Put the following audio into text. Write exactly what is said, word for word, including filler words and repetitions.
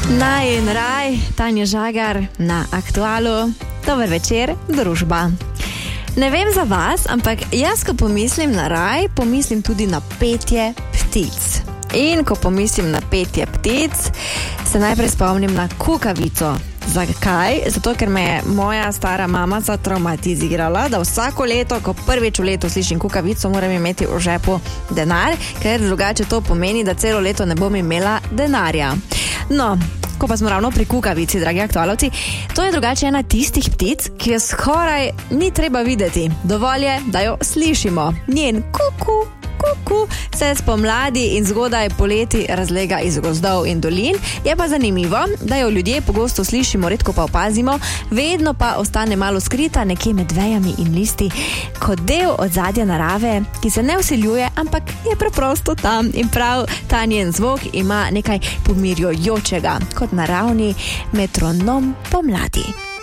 Najin raj, Tanja Žagar na Aktualu. Dober večer, družba. Ne vem za vas, ampak jaz, ko pomislim na raj, pomislim tudi na petje ptic. In ko pomislim na petje ptic, se najprej spomnim na kukavico. Zakaj? Zato, ker me je moja stara mama zatraumatizirala, da vsako leto, ko prvič v letu slišim kukavico, moram imeti v žepu denar, ker drugače to pomeni, da celo leto ne bom imela denarja. No, ko pa smo ravno pri kukavici, dragi aktualovci, to je drugače ena tistih ptic, ki jo skoraj ni treba videti. Dovolj je, da jo slišimo. Njen kuku, kuku se spomladi in zgodaj poleti razlega iz gozdov in dolin. Je pa zanimivo, da jo ljudje pogosto slišimo, redko pa opazimo, vedno pa ostane malo skrita nekje med vejami in listi, kot del odzadja narave, ki se ne vsiljuje, ampak je preprosto tam. In prav ta njen zvok ima nekaj pomirjujočega, kot naravni metronom pomladi.